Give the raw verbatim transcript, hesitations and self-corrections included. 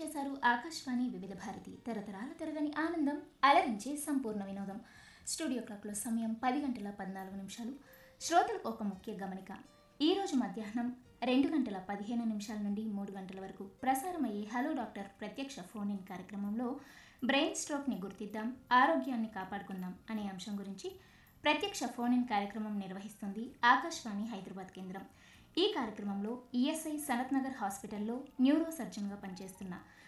చేశారు ఆకాశవాణి వివిధ భారతి తరతరాల తరగని ఆనందం అలరించే సంపూర్ణ వినోదం. స్టూడియో క్లాక్లో సమయం పది గంటల పద్నాలుగు నిమిషాలు. శ్రోతలకు ఒక ముఖ్య గమనిక. ఈ రోజు మధ్యాహ్నం రెండు గంటల పదిహేను నిమిషాల నుండి మూడు గంటల వరకు ప్రసారమయ్యే హలో డాక్టర్ ప్రత్యక్ష ఫోన్ ఇన్ కార్యక్రమంలో బ్రెయిన్ స్ట్రోక్ని గుర్తిద్దాం, ఆరోగ్యాన్ని కాపాడుకుందాం అనే అంశం గురించి ప్రత్యక్ష ఫోన్ ఇన్ కార్యక్రమం నిర్వహిస్తుంది ఆకాశవాణి హైదరాబాద్ కేంద్రం. ఈ కార్యక్రమంలో ఈఎస్ఐ సనత్ నగర్ హాస్పిటల్లో న్యూరో సర్జన్గా పనిచేస్తున్న